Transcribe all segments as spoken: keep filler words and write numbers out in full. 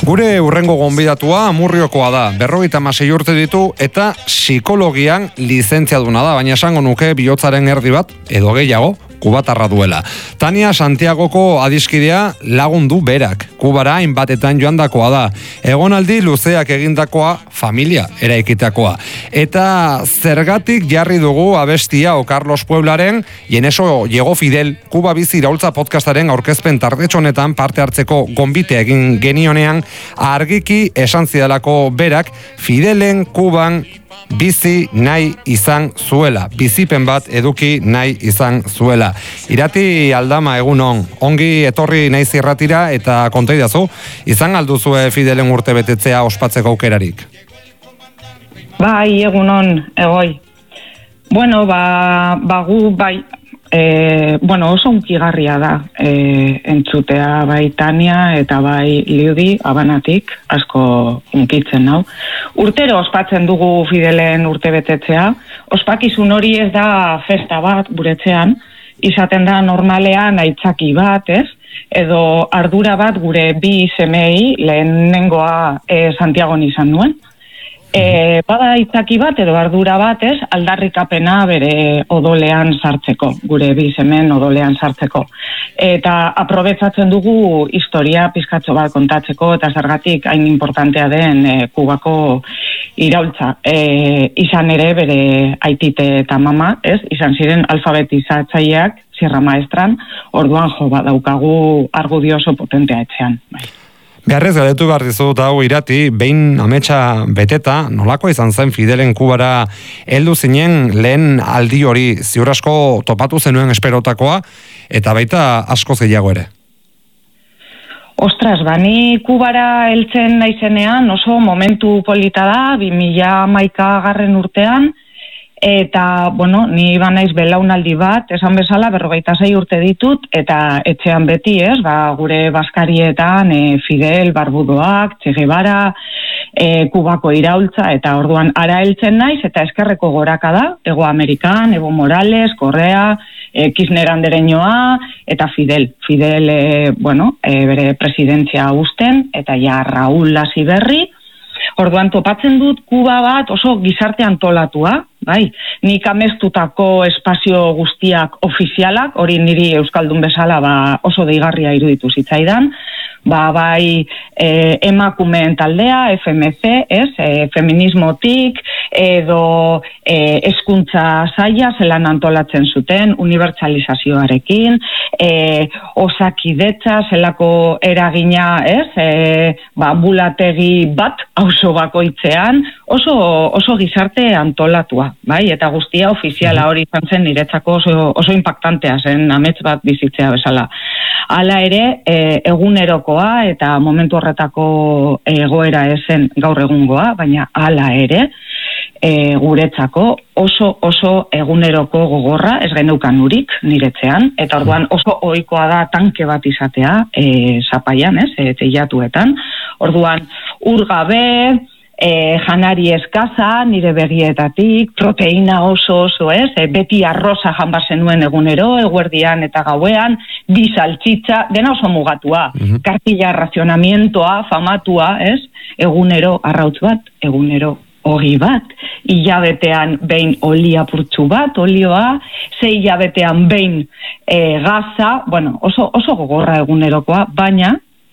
Gure hurrengo gonbidatua Amurriokoa da, berrogeita hamasei urte ditu eta psikologian lizentziaduna da, baina esango nuke bihotzaren erdi bat, edo gehiago, kubatarra duela. Tania Santiagoko adiskidea lagundu berak, Kubara hainbatetan joandakoa da. Egonaldi luzeak egindakoa familia eraikitakoa. Eta zergatik jarri dugu abestia o Carlos Pueblaren, y en eso llegó Fidel, Kuba bizi iraultza podcastaren aurkezpen tardetxonetan parte hartzeko gonbite egin genionean, argiki esan zidalako berak, Fidelen Kuban bizi nahi izan zuela, bizipen bat eduki nahi izan zuela. Irati Aldama, egunon, ongi etorri naiz irratira eta konta idazu, izan alduzue Fidelen urte betetzea ospatzeko aukerarik? Bai, egunon, egoi. Bueno, ba, ba gu, bai, e, bueno, oso unkigarria da e, entzutea bai Tania eta bai Liudi abanatik, asko unkitzen nau. Urtero ospatzen dugu Fidelen urte betetzea, ospakizun hori ez da festa bat guretzean, izaten da normalean aitzaki bat, ez? Edo ardura bat gure bi semei lehenengoa e, Santiagon izan nuen. E, bada itzaki bat edo ardura bat, ez, aldarrikapena bere odolean sartzeko, gure bi semen odolean sartzeko. Eta aprobetzatzen dugu historia pizkatxo bat kontatzeko eta zergatik hain importantea den e, Kubako iraultza. E, izan ere bere aitite eta mama, ez, izan ziren alfabetizatzaileak Sierra Maestran, orduan jo badaukagu argudio oso potentea etxean, bai. Beharrez galdetu behar dizut hau Irati, behin ametsa beteta, nolako izan zen Fidelen Kubara heldu zinen lehen aldi hori, ziur asko topatu zenuen esperotakoa, eta baita asko gehiago ere? Ostras, bani Kubara heltzen naizenean oso momentu polita da, bi mila hamaika garren urtean, eta, bueno, ni banaiz belaunaldi bat, esan bezala, berrogeita sei urte ditut, eta etxean beti, ez, ba, gure baskarietan, e, Fidel, Barbudoak, Che Guevara, e, Kubako iraultza, eta orduan ara heltzen naiz, eta eskerreko goraka da, Ego Amerikan, Evo Morales, Correa, e, Kirchner andereñoa, eta Fidel. Fidel, e, bueno, e, bere presidentzia usten, eta ja Raúl Lasberri. Orduan topatzen dut Kuba bat oso gizarte antolatua, bai, nik amestutako espazio guztiak ofizialak, hori niri euskaldun bezala ba, oso deigarria iruditu zitzaidan, ba, bai e, emakumeen taldea, F M C, ez, e, feminismotik, edo e, hezkuntza saila zelan antolatzen zuten, unibertsalizazioarekin, e, osakidetza, zelako eragina, ez, e, ba, ambulategi bat, auzo bakoitzean, oso, oso gizarte antolatua, bai, eta guztia ofiziala hori izan zen niretzako oso, oso impactantea zen amets bat bizitzea bezala. Hala ere, e, egunerokoa eta momentu horretako egoera ezen gaur egungoa, baina hala ere, e, guretzako oso oso eguneroko gogorra ez geneukan urik niretzean, eta orduan oso ohikoa da tanke bat izatea e, zapaian, ez, e, teilatuetan, orduan ur gabe, E, janari eskaza, nire begietatik, proteina oso oso, ez, e, beti arroza jan bazenuen egunero, eguerdian eta gauean, bi saltxitza, dena oso mugatua, uh-huh. Kartilla razionamientoa, famatua, ez, egunero arrautz bat, egunero hori bat, hilabetean behin olia purtsu bat, olioa, zei hilabetean behin e, gaza, bueno, oso, oso gogorra egunerokoa, baina,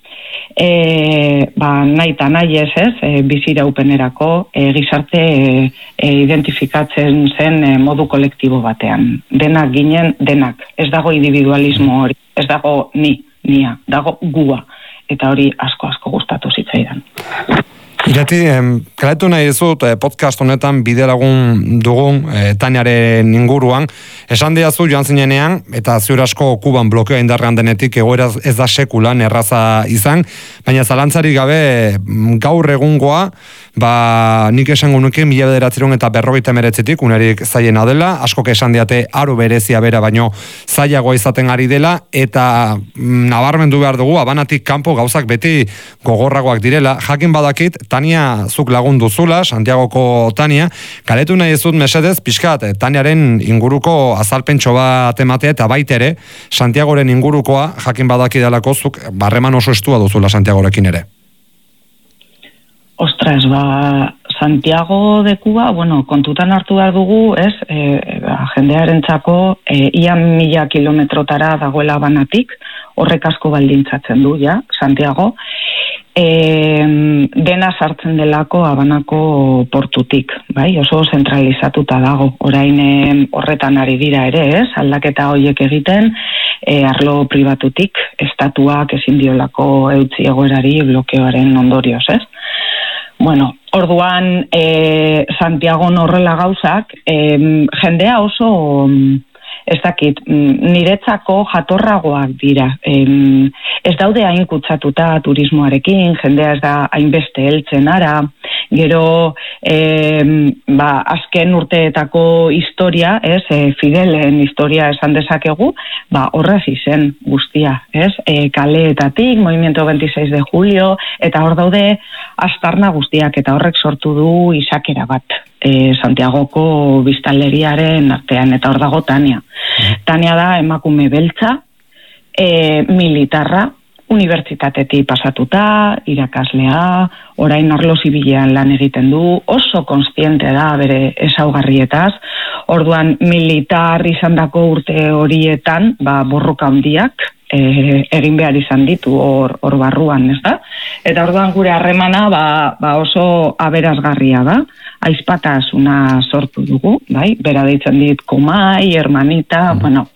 E, ba, nahi eta nahi ez ez, e, biziraupenerako e, gizarte e, e, identifikatzen zen e, modu kolektibo batean. Denak ginen, denak. Ez dago individualismo hori, ez dago ni, nia, dago gua. Eta hori asko-asko gustatu zitzaidan. Irati, kaletu nahi dizut podcast honetan bide lagun dugun e, Taniaren inguruan. Esan diazu joan zinenean, eta ziur asko Kuban blokeoa indarrean denetik egoera ez da sekulan erraza izan, baina zalantzarik gabe gaur egungoa, ba, nik esango nuke mila bederatziehun eta berrogeita hemeretzitik unerik zailena dela, askok esan diate aro berezia bera baino zailagoa izaten ari dela, eta nabarmendu behar dugu, abanatik kanpo gauzak beti gogorragoak direla. Jakin badakit, Tania zuk lagundu zula, Santiagoko Tania, kaletu nahi ezut mesedez, pixkat, Taniaren inguruko azalpentxo bat ematea, eta baitere, Santiagoren ingurukoa, jakin badaki delako zuk, barreman oso estua duzula Santiagorekin ere. Ostras, ba, Santiago de Cuba, bueno, kontutan hartu behar dugu, ez, e, ba, jendearentzako e, ia mila kilometrotara dagoela Habanatik, horrek asko baldintzatzen du, ja, Santiago, e, dena sartzen delako Habanako portutik, bai, oso zentralizatuta dago, orain horretan ari dira ere, ez, aldaketa horiek egiten, e, arlo pribatutik, estatuak ezin diolako eutzi egoerari blokeoaren ondorioz, ez? Bueno, orduan e, Santiago horrela gauzak, e, jendea oso, ez dakit, niretzako jatorragoak dira. E, ez daude hain kutsatuta turismoarekin, jendea ez da hainbeste heltzen ara, gero e, ba, azken urteetako historia, ez, e, Fidelen historia esan dezakegu, ba, horrez izen guztia, ez, e, kaleetatik, Movimiento veintiséis de julio, eta hor daude astarna guztiak, eta horrek sortu du izakera bat, e, Santiagoko biztanleriaren artean, eta hor dago Tania. Tania da emakume beltza, e, militarra, unibertsitatetik pasatuta, irakaslea, orain arlo zibilean lan egiten du, oso kontziente da bere ezaugarrietaz, orduan militar izandako urte horietan, ba, borroka handiak, e, egin behar izan ditu hor, hor barruan, ez da? Eta orduan gure harremana ba, ba oso aberasgarria da, aizpatasuna sortu dugu, bai? Bera deitzen dit komai, hermanita, mm. bueno,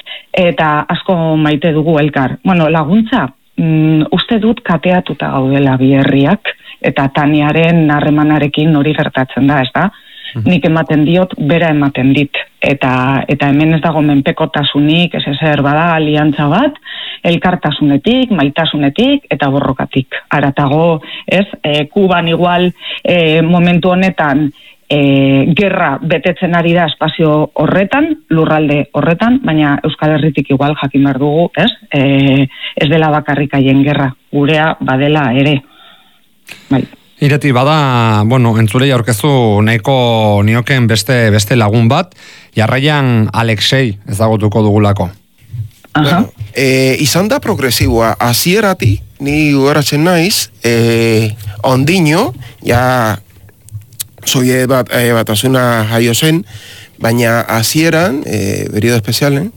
eta asko maite dugu elkar. Bueno, laguntza, mm, uste dut kateatuta gaudela bi herriak, eta Taniaren harremanarekin hori gertatzen da, ez da? Nik ematen diot, bera ematen dit. Eta, eta hemen ez dago menpekotasunik, ez ezer bada aliantza bat, elkartasunetik, maitasunetik eta borrokatik. Aratago, ez, e, Kuban igual e, momentu honetan e, gerra betetzen ari da espazio horretan, lurralde horretan, baina Euskal Herritik igual jakin behar dugu, ez, e, ez dela bakarrik haien gerra, gurea badela ere. Bai. Ireti, bada, bueno, entzulei aurkezu nahiko nioken beste beste lagun bat, jarraian Alexei ezagutuko dugulako. Bueno, e, izan da progresiboa, hasierati ni goratzen naiz, e, ondino, ja, soie bat, e, batasuna jaio zen, baina hasieran, e, periodo espezialen,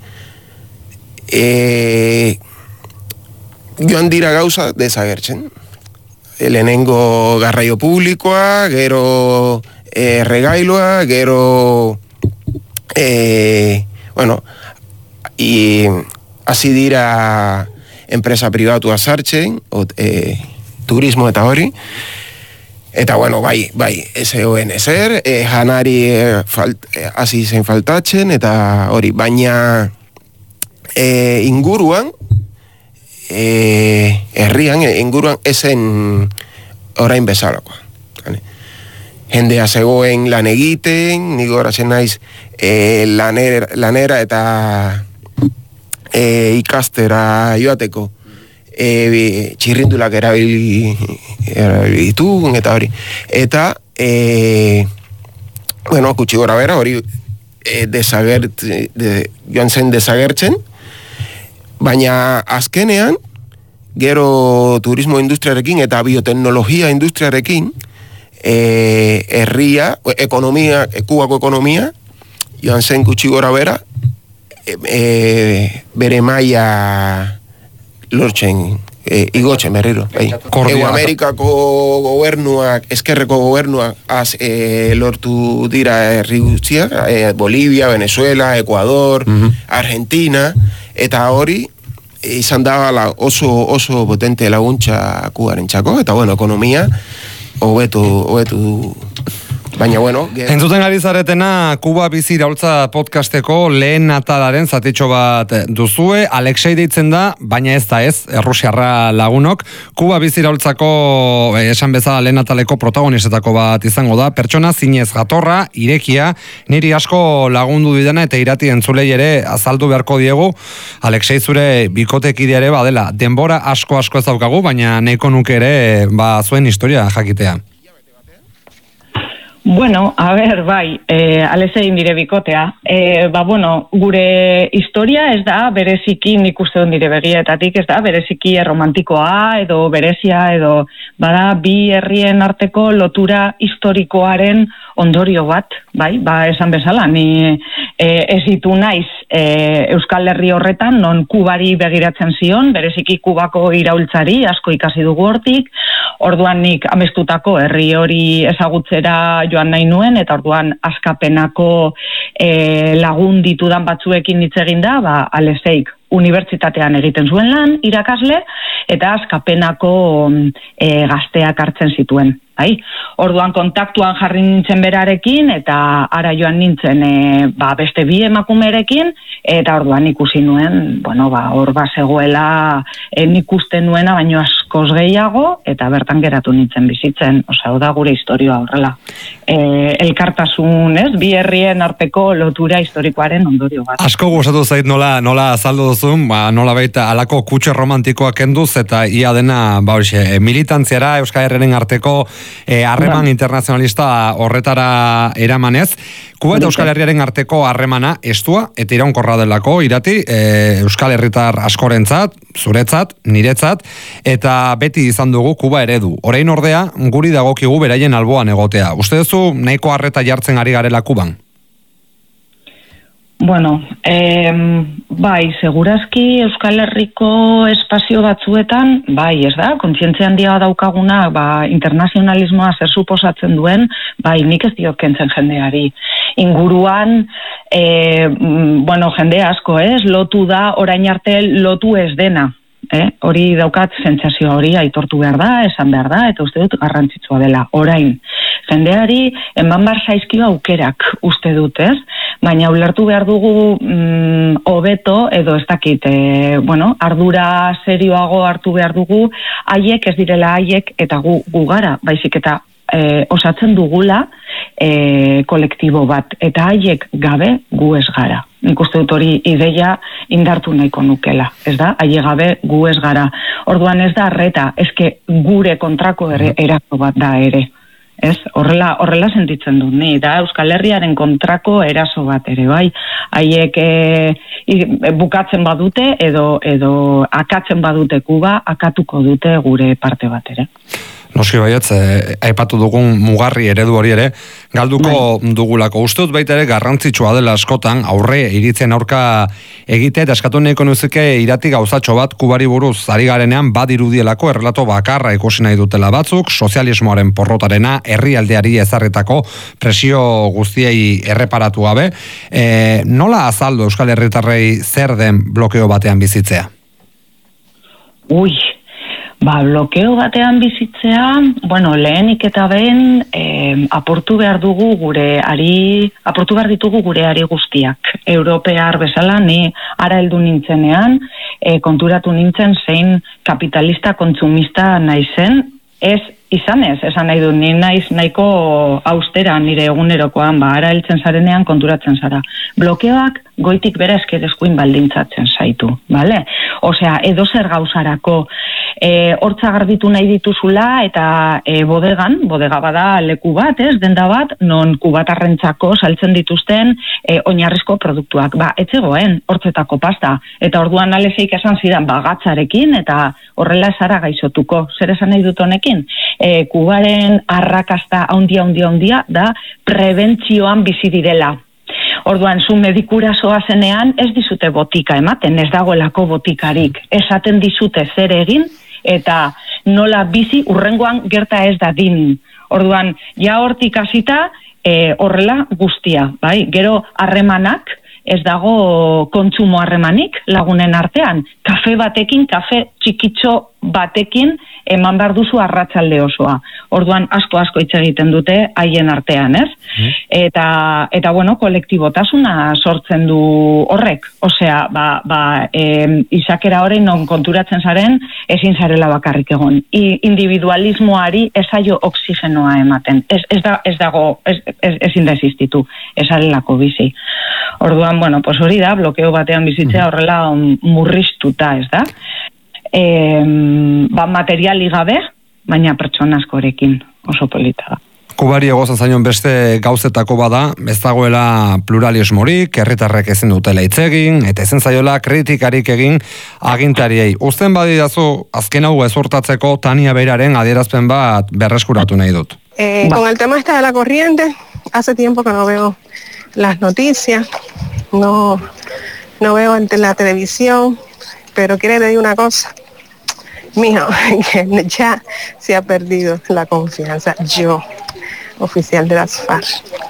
e, joan dira gauza desagertzen. Lehenengo garraio publikoa, gero e, regailoa, gero e, bueno, i, hasi dira enpresa pribatua sartzen, ot, e, turismo eta hori, eta bueno, bai, bai, ez egoen ezer, e, janari e, falt, e, hasi zen faltatzen, eta hori, baina e, inguruan, E, herrian, inguruan esen orain bezalakoa. Jendea zegoen lan egiten, nigo horazen naiz e, lanera, lanera eta e, ikastera joateko e, txirrindulak erabili, erabilitu eta hori. Eta e, bueno, kutsi gora bera, hori e, desagert, de, joan zen desagertzen, baina azkenean, gero turismo industriarekin eta bioteknologia industriarekin, e, herria, ekonomia, Kubako ekonomia, joan zen gutxi gora bera, e, e, bere maila lortzen, e, igotzen berriro. Ego Amerikako gobernuak, eskerreko gobernuak, az, e, lortu dira herri guztiak, e, Bolivia, Venezuela, Ecuador, uh-huh. Argentina, eta hori, izan da oso, oso potente laguntza Kubaren txako, eta bueno, ekonomia, hobetu, hobetu, baina bueno. Entzuten ari zaretena, Kuba bizi iraultza podcasteko lehen atalaren zatitxo bat duzue, Alexei deitzen da, baina ez da ez, errusiarra lagunok, Kuba bizi iraultzako, eh, esan bezala lehen ataleko protagonistetako bat izango da, pertsona zinez jatorra, irekia, niri asko lagundu didana eta irati entzulei ere azaldu beharko diegu, Alexei zure bikotekidea ere badela, denbora asko asko ez daukagu, baina nahiko nuke ere ba zuen historia jakitea. Bueno, a ber, bai, e, alezein dire bikotea. E, ba, bueno, gure historia ez da bereziki, nik uste dut nire begietatik, ez da bereziki erromantikoa edo berezia edo bada bi herrien arteko lotura historikoaren ondorio bat, bai, ba, esan bezala, ni e, ezitu naiz e, Euskal Herri horretan, non Kubari begiratzen zion, bereziki Kubako iraultzari, asko ikasi dugu hortik, orduan nik amestutako herri hori ezagutzera joan nahi nuen, eta orduan askapenako e, lagun ditudan batzuekin hitz egin da, ba, Aleseik unibertsitatean egiten zuen lan, irakasle, eta askapenako e, gazteak hartzen zituen. Bai? Orduan kontaktuan jarri nintzen berarekin, eta ara joan nintzen e, ba, beste bi emakumerekin, eta orduan ikusi nuen, bueno, ba, hor bazegoela e, nik uste nuena, baino askoz gehiago, eta bertan geratu nintzen bizitzen, osea, da gure historioa horrela. E, elkartasun, ez, bi herrien arteko lotura historikoaren ondorio bat. Asko gustatu zait nola, nola azaldu duzun, ba, nola baita alako kutxe romantikoak kenduz, eta ia dena, ba, hoxe, militantziara Euskal Herriaren arteko harreman e, internazionalista horretara eramanez. Kuba eta Euskal Herriaren arteko harremana estua eta iraunkorra delako, irati, e, Euskal Herritar askorentzat, zuretzat, niretzat, eta beti izan dugu Kuba eredu. Orain ordea, guri dagokigu beraien alboan egotea. Uste duzu nahiko harreta jartzen ari garela Kuban? Bueno, eh, bai, segurazki Euskal Herriko espazio batzuetan, bai, ez da, kontzientzia handia daukaguna, ba, internazionalismoa zer suposatzen duen, bai, nik ez diot kentzen jendeari. Inguruan, eh, bueno, jende asko, ez, lotu da, orain arte lotu ez dena. Eh? Hori daukat sentsazioa hori aitortu behar da, esan behar da, eta uste dut garrantzitsua dela, orain. Jendeari eman bar zaizkio aukerak uste dut, ez? Baina ulertu behar dugu hobeto, mm, edo ez dakit, e, bueno, ardura serioago hartu behar dugu, haiek ez direla haiek eta gu, gu gara, baizik eta e, osatzen dugula e, kolektibo bat, eta haiek gabe gu ez gara. Nik uste dut hori ideia indartu nahiko nukela, ez da? Haie gabe gu ez gara. Orduan ez da arreta, eske gure kontrako ere, erako bat da ere. Ez? Horrela, horrela sentitzen dut, ni, da Euskal Herriaren kontrako eraso bat ere, bai? Haiek e, bukatzen badute edo, edo akatzen badute Kuba, akatuko dute gure parte bat ere. Noski baietz, eh, aipatu dugun mugarri eredu hori ere, galduko bai. Dugulako. Uste dut baita ere garrantzitsua dela askotan, aurre iritzen aurka egite, eta eskatu nahiko nuzuke irati gauzatxo bat Kubari buruz ari garenean badirudielako errelato bakarra ikusi nahi dutela batzuk, sozialismoaren porrotarena, herrialdeari ezarretako presio guztiei erreparatu gabe. E, nola azaldu Euskal Herritarrei zer den blokeo batean bizitzea? Ui, Ba, blokeo batean bizitzea, bueno, lehenik eta behin eh, aportu behar dugu gure ari, aportu behar ditugu gure ari guztiak. Europear bezala, ni ara heldu nintzenean, eh, konturatu nintzen zein kapitalista kontsumista naizen, ez izan ez, esan nahi du, ni naiz nahiko austera nire egunerokoan, ba, ara heltzen zarenean konturatzen zara. Blokeoak goitik bera eskerezkuin baldintzatzen zaitu, bale? Osea, edo zer gauzarako, e, hortza garbitu nahi dituzula, eta e, bodegan, bodega bada leku bat, ez, denda bat, non kubatarrentzako saltzen dituzten e, oinarrizko produktuak. Ba, etzegoen, hortzetako pasta, eta orduan alezeik esan zidan, bagatzarekin, eta horrela esara gaixotuko. Zer esan nahi dut honekin? E, Kubaren arrakasta handia, handia, handia, da prebentzioan bizi direla. Orduan, zu medikura zoazenean ez dizute botika ematen, ez dagoelako botikarik. Esaten dizute zer egin, eta nola bizi urrengoan gerta ez dadin. Orduan, ja hortik hasita e, horrela guztia, bai? Gero harremanak, ez dago kontsumo harremanik lagunen artean. Kafe batekin, kafe txikitxo batekin eman behar duzu arratsalde osoa. Orduan asko asko hitz egiten dute haien artean, ez? Mm. Eta, eta bueno, kolektibotasuna sortzen du horrek. Osea, ba, ba, e, izakera horrein non konturatzen zaren, ezin zarela bakarrik egon. I, individualismoari ezaio oksigenoa ematen. Ez, ez, da, ez dago, ez, ez, ezin da existitu, ezarelako bizi. Orduan, bueno, pues hori da, blokeo batean bizitzea horrela murriztuta, ez da? E, ba, materiali gabe, baina pertsona askorekin oso polita da. Kubari egozen zaion beste gauzetako bada, ez dagoela pluralismorik, herritarrek ezin dutela hitz egin, eta ezin zaiola kritikarik egin agintariei. Uzten badidazu, azken hau ezurtatzeko Tania Beiraren adierazpen bat berreskuratu nahi dut. Eh, con el tema este de la corriente, hace tiempo que no veo las noticias, no, no veo en la televisión, pero quiere decir una cosa. Mijo, que ya se ha perdido la confianza. Yo, oficial de las FARC,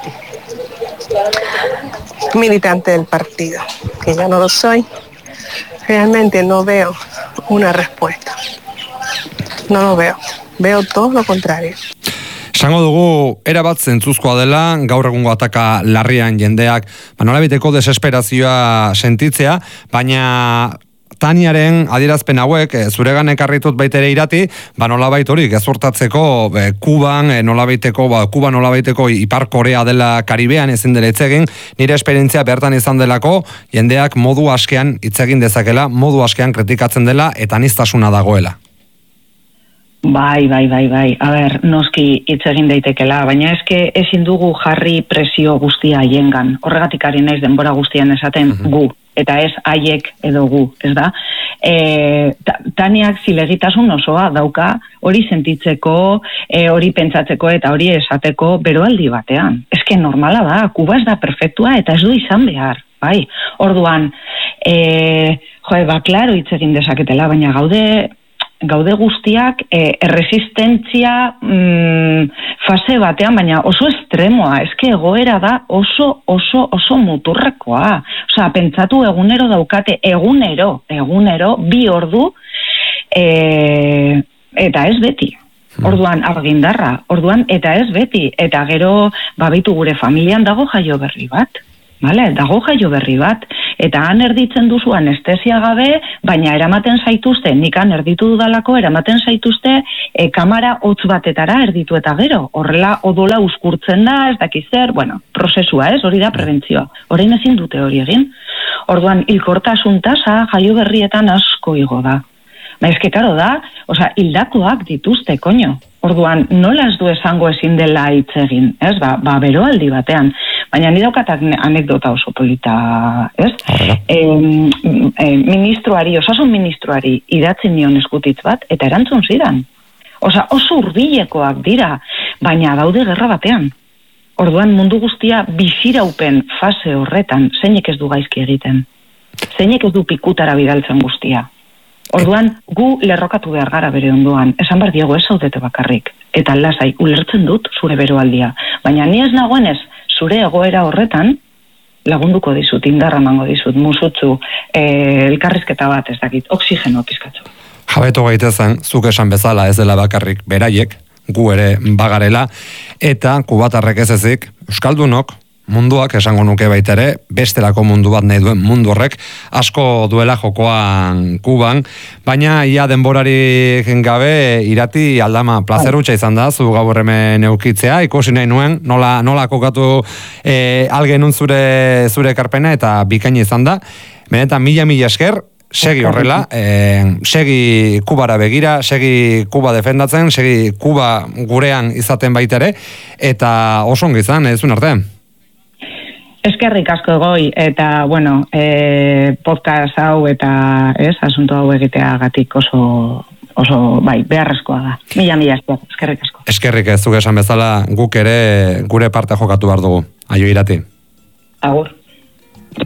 militante del partido, que ya no lo soy, realmente no veo una respuesta. No lo veo. Veo todo lo contrario. Esango dugu, erabat zentzuzkoa dela, gaur egungo ataka larrian jendeak, ba, nolabiteko desesperazioa sentitzea, baina Taniaren adierazpen hauek, zuregan ekarritut baitere irati, ba nolabait hori gezurtatzeko be, Kuban, e, nolabaiteko, ba, Kuba nolabaiteko Ipar Korea dela Karibean ezin dela hitz egin, nire esperientzia bertan izan delako, jendeak modu askean hitz egin dezakela, modu askean kritikatzen dela eta aniztasuna dagoela. Bai, bai, bai, bai. A ber, noski hitz egin daitekela, baina eske ezin dugu jarri presio guztia haiengan. Horregatik ari naiz denbora guztian esaten uh-huh. gu, eta ez haiek edo gu, ez da? E, ta, Taniak zilegitasun osoa dauka hori sentitzeko, e, hori pentsatzeko eta hori esateko beroaldi batean. Eske normala da, Kuba ez da perfektua eta ez du izan behar, bai? Orduan, e, joe, ba, klaro hitz egin dezaketela, baina gaude... gaude guztiak eh, erresistentzia mm, fase batean, baina oso estremoa, eske egoera da oso, oso, oso muturrekoa. Osea, pentsatu egunero daukate, egunero, egunero, bi ordu, e, eta ez beti. Orduan argindarra, orduan eta ez beti. Eta gero, babitu gure familian dago jaio berri bat. Vale, dago jaio berri bat, eta han erditzen duzu anestesia gabe, baina eramaten zaituzte, nik han erditu dudalako, eramaten zaituzte e, kamara hotz batetara erditu eta gero. Horrela odola uskurtzen da, ez dakiz zer, bueno, prozesua ez, hori da prebentzioa. Orain ezin dute hori egin. Orduan, hilkortasun tasa jaio berrietan asko igo da. Ba, eske karo da, osea, hildakoak dituzte, koño. Orduan, nola ez du esango ezin dela hitz egin, ez? Ba, ba beroaldi batean. Baina ni daukat anekdota oso polita, ez? E, e, ministroari, osasun ministroari idatzi nion eskutitz bat, eta erantzun zidan. Osa, oso hurbilekoak dira, baina daude gerra batean. Orduan mundu guztia biziraupen fase horretan, zeinek ez du gaizki egiten. Zeinek ez du pikutara bidaltzen guztia. Orduan, gu lerrokatu behar gara bere ondoan. Esan behar diego ez zaudete bakarrik. Eta lasai, ulertzen dut zure beroaldia. Baina ni ez nagoenez, zure egoera horretan, lagunduko dizut, indarra mango dizut, musutzu, eh, elkarrizketa bat, ez dakit, oksigeno pizkatzu. Jabeto gaitezen, zuk esan bezala ez dela bakarrik beraiek, gu ere bagarela, eta kubatarrek ez ezik, euskaldunok, munduak esango nuke baita ere, bestelako mundu bat nahi duen mundu horrek, asko duela jokoan Kuban, baina ia denborari gabe irati aldama plazerutxa izan da, zu gaur hemen eukitzea, ikusi nahi nuen, nola, nola kokatu e, algenun zure, zure karpena eta bikaini izan da, benetan mila mila esker, segi horrela, eh, segi Kubara begira, segi Kuba defendatzen, segi Kuba gurean izaten baita ere, eta oso ongi izan, ez un arte? Eskerrik asko egoi, eta, bueno, e, podcast hau eta, ez, asunto hau egiteagatik oso, oso, bai, beharrezkoa da. Mila, mila, eskerrik asko. Eskerrik ez, zuk esan bezala, guk ere gure parte jokatu behar dugu. Aio irati. Agur.